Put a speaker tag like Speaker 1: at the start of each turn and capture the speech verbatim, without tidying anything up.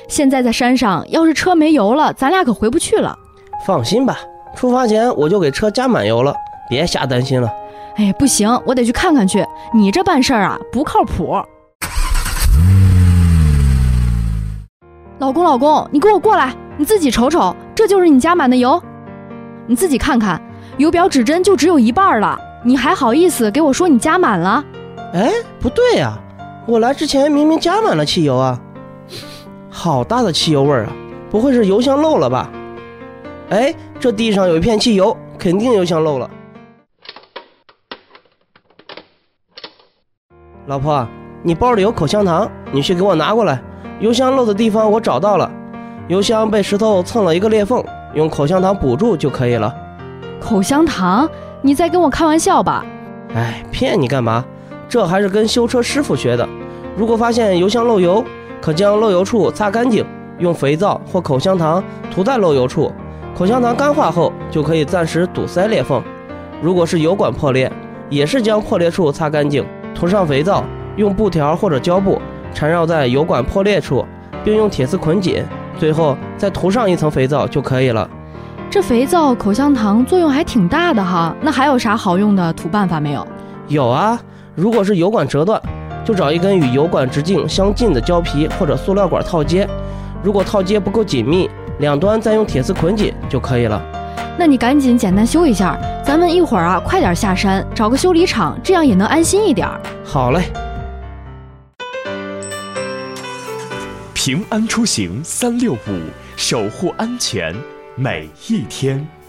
Speaker 1: 现在在山上，要是车没油了，咱俩可回不去了。
Speaker 2: 放心吧，出发前我就给车加满油了，别瞎担心了。
Speaker 1: 哎，不行，我得去看看去。你这办事儿啊，不靠谱。老公，老公，你给我过来，你自己瞅瞅，这就是你加满的油。你自己看看，油表指针就只有一半了，你还好意思给我说你加满了？
Speaker 2: 哎，不对呀、啊，我来之前明明加满了汽油啊。好大的汽油味儿啊，不会是油箱漏了吧？哎，这地上有一片汽油，肯定油箱漏了。老婆，你包里有口香糖，你去给我拿过来。油箱漏的地方我找到了，油箱被石头蹭了一个裂缝，用口香糖补住就可以了。
Speaker 1: 口香糖？你在跟我开玩笑吧？
Speaker 2: 哎，骗你干嘛？这还是跟修车师傅学的。如果发现油箱漏油，可将漏油处擦干净，用肥皂或口香糖涂在漏油处，口香糖干化后就可以暂时堵塞裂缝。如果是油管破裂，也是将破裂处擦干净，涂上肥皂，用布条或者胶布缠绕在油管破裂处，并用铁丝捆紧，最后再涂上一层肥皂就可以了。
Speaker 1: 这肥皂、口香糖作用还挺大的哈，那还有啥好用的涂办法没有？
Speaker 2: 有啊，如果是油管折断，就找一根与油管直径相近的胶皮或者塑料管套接，如果套接不够紧密，两端再用铁丝捆紧就可以了。
Speaker 1: 那你赶紧简单修一下，咱们一会儿啊快点下山找个修理厂，这样也能安心一点。
Speaker 2: 好嘞。
Speaker 3: 平安出行三六五，守护安全每一天。